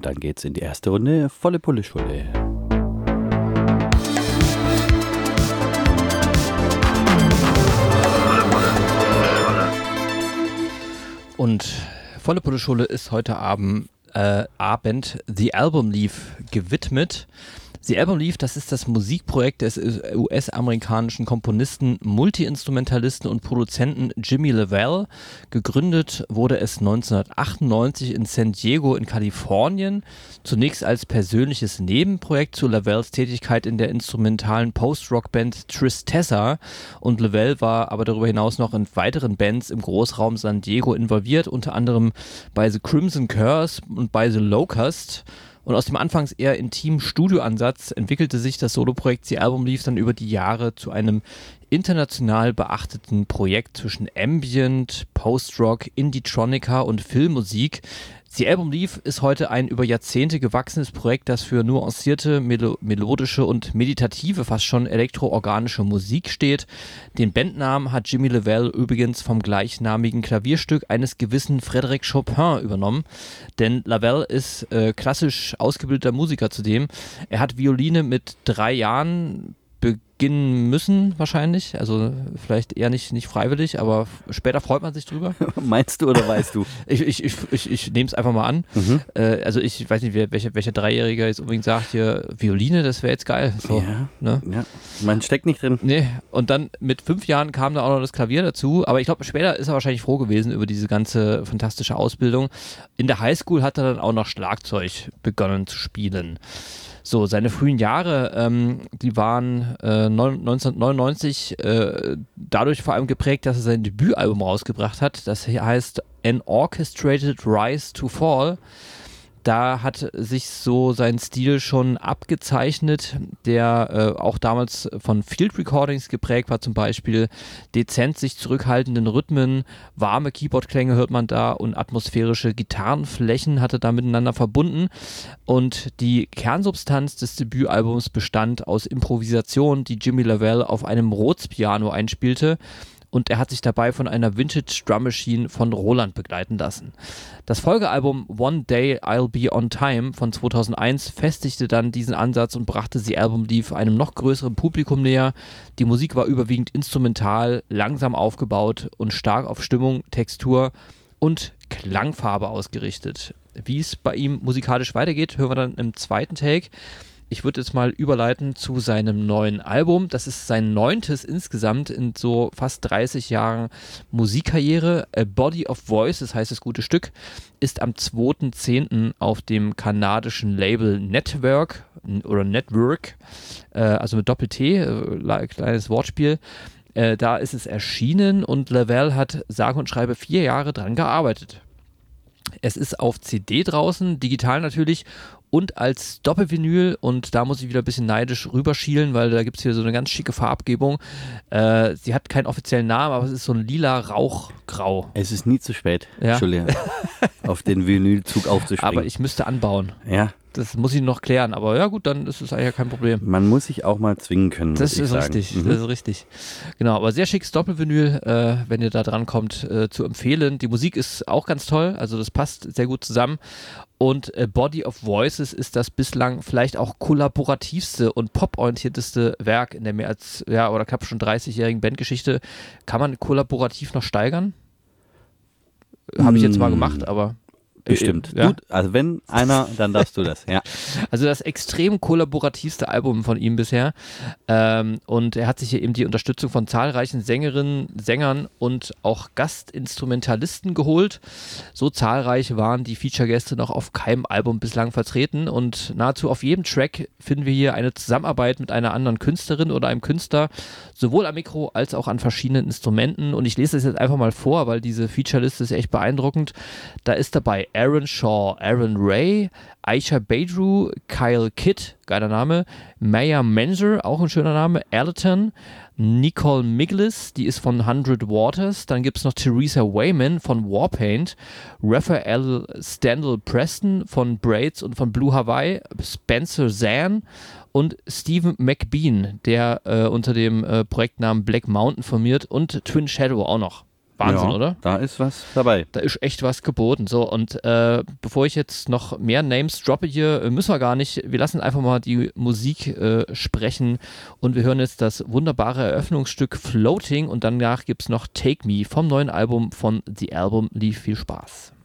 Und dann geht's in die erste Runde, volle Pulle-Schulle. Und volle Pulle-Schulle ist heute Abend The Album Leaf gewidmet. The Album Leaf, das ist das Musikprojekt des US-amerikanischen Komponisten, Multi-Instrumentalisten und Produzenten Jimmy LaValle. Gegründet wurde es 1998 in San Diego in Kalifornien. Zunächst als persönliches Nebenprojekt zu LaValles Tätigkeit in der instrumentalen Post-Rock-Band Tristessa. Und LaValle war aber darüber hinaus noch in weiteren Bands im Großraum San Diego involviert, unter anderem bei The Crimson Curse und bei The Locust. Und aus dem anfangs eher intimen Studioansatz entwickelte sich das Soloprojekt The Album Leaf dann über die Jahre zu einem international beachteten Projekt zwischen Ambient, Post-Rock, Indie-Tronica und Filmmusik. The Album Leaf ist heute ein über Jahrzehnte gewachsenes Projekt, das für nuancierte, melodische und meditative, fast schon elektroorganische Musik steht. Den Bandnamen hat Jimmy LaValle übrigens vom gleichnamigen Klavierstück eines gewissen Frédéric Chopin übernommen, denn LaValle ist klassisch ausgebildeter Musiker zudem. Er hat Violine mit 3 Jahren beginnen müssen wahrscheinlich, also vielleicht eher nicht freiwillig, aber später freut man sich drüber. Meinst du oder weißt du? Ich nehme es einfach mal an. Also ich weiß nicht, welcher Dreijähriger jetzt unbedingt sagt, hier Violine, das wäre jetzt geil. So, ja, ne? Ja, man steckt nicht drin. Nee, und dann mit 5 Jahren kam da auch noch das Klavier dazu, aber ich glaube, später ist er wahrscheinlich froh gewesen über diese ganze fantastische Ausbildung. In der Highschool hat er dann auch noch Schlagzeug begonnen zu spielen. So, seine frühen Jahre, die waren 1999 dadurch vor allem geprägt, dass er sein Debütalbum rausgebracht hat. Das heißt An Orchestrated Rise to Fall. Da hat sich so sein Stil schon abgezeichnet, der auch damals von Field Recordings geprägt war, zum Beispiel dezent sich zurückhaltenden Rhythmen, warme Keyboardklänge hört man da und atmosphärische Gitarrenflächen hatte da miteinander verbunden. Und die Kernsubstanz des Debütalbums bestand aus Improvisationen, die Jimmy LaValle auf einem Rhodes-Piano einspielte. Und er hat sich dabei von einer Vintage Drum Machine von Roland begleiten lassen. Das Folgealbum One Day I'll Be On Time von 2001 festigte dann diesen Ansatz und brachte The Album Leaf einem noch größeren Publikum näher. Die Musik war überwiegend instrumental, langsam aufgebaut und stark auf Stimmung, Textur und Klangfarbe ausgerichtet. Wie es bei ihm musikalisch weitergeht, hören wir dann im zweiten Take. Ich würde jetzt mal überleiten zu seinem neuen Album. Das ist sein 9. insgesamt in so fast 30 Jahren Musikkarriere. A Body of Voices heißt das gute Stück, ist am 2.10. auf dem kanadischen Label Network, also mit Doppel-T, kleines Wortspiel. Da ist es erschienen und LaValle hat sage und schreibe 4 Jahre dran gearbeitet. Es ist auf CD draußen, digital natürlich und als Doppelvinyl, und da muss ich wieder ein bisschen neidisch rüberschielen, weil da gibt es hier so eine ganz schicke Farbgebung. Sie hat keinen offiziellen Namen, aber es ist so ein lila Rauchgrau. Es ist nie zu spät, ja. Entschuldigung, auf den Vinylzug aufzuspringen. Aber ich müsste anbauen. Ja. Das muss ich noch klären, aber ja gut, dann ist es eigentlich kein Problem. Man muss sich auch mal zwingen können, das ist sagen. Richtig, das ist richtig. Genau, aber sehr schickes Doppelvinyl, wenn ihr da dran kommt, zu empfehlen. Die Musik ist auch ganz toll, also das passt sehr gut zusammen. Und Body of Voices ist das bislang vielleicht auch kollaborativste und poporientierteste Werk in der mehr als, oder knapp schon 30-jährigen Bandgeschichte. Kann man kollaborativ noch steigern? Habe ich jetzt mal gemacht, aber... Bestimmt. Ja. Gut, also wenn einer, dann darfst du das, ja. Also das extrem kollaborativste Album von ihm bisher. Und er hat sich hier eben die Unterstützung von zahlreichen Sängerinnen, Sängern und auch Gastinstrumentalisten geholt. So zahlreich waren die Feature-Gäste noch auf keinem Album bislang vertreten. Und nahezu auf jedem Track finden wir hier eine Zusammenarbeit mit einer anderen Künstlerin oder einem Künstler, sowohl am Mikro als auch an verschiedenen Instrumenten. Und ich lese das jetzt einfach mal vor, weil diese Feature-Liste ist echt beeindruckend. Da ist dabei Aaron Shaw, Aaron Ray, Aisha Badru, Kyle Kidd, geiler Name, Maya Menzer, auch ein schöner Name, Allerton, Nicole Miglis, die ist von 100 Waters, dann gibt es noch Theresa Wayman von Warpaint, Raphael Stendhal Preston von Braids und von Blue Hawaii, Spencer Zan und Stephen McBean, der unter dem Projektnamen Black Mountain firmiert, und Twin Shadow auch noch. Wahnsinn, ja, oder? Da ist was dabei. Da ist echt was geboten. So, und bevor ich jetzt noch mehr Names droppe hier, müssen wir gar nicht. Wir lassen einfach mal die Musik sprechen und wir hören jetzt das wunderbare Eröffnungsstück Floating und danach gibt es noch Take Me vom neuen Album von The Album Leave. Viel Spaß.